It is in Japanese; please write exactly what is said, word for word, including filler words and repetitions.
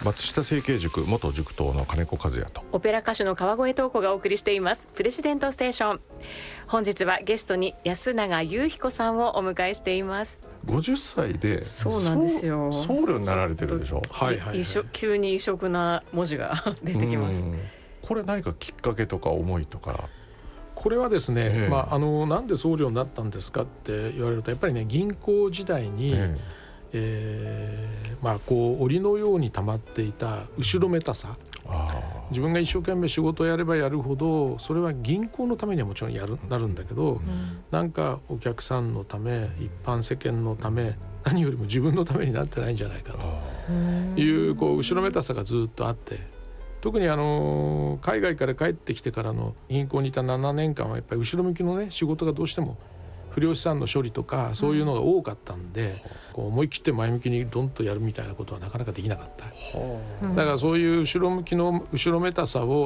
松下政経塾元塾頭の金子和也とオペラ歌手の川越東子がお送りしていますプレジデントステーション。本日はゲストに安永雄彦さんをお迎えしています。 ごじゅっさいでそうなんですよ、 僧侶になられてるでしょ。 はいはいはい、急に異色な文字が出てきます。 これ何かきっかけとか思いとか。 これはですね、 ええまあ、あのなんで僧侶になったんですかって言われるとやっぱりね銀行時代に、えええーまあ、こう檻のように溜まっていた後ろめたさ、あ自分が一生懸命仕事をやればやるほどそれは銀行のためにはもちろんやるなるんだけど、うん、なんかお客さんのため一般世間のため何よりも自分のためになってないんじゃないかという、こう後ろめたさがずっとあって、特にあの海外から帰ってきてからの銀行にいたななねんかんはやっぱり後ろ向きのね仕事がどうしても不良資産の処理とかそういうのが多かったんで、うん、こう思い切って前向きにドンとやるみたいなことはなかなかできなかった、うん、だからそういう後ろ向きの後ろめたさを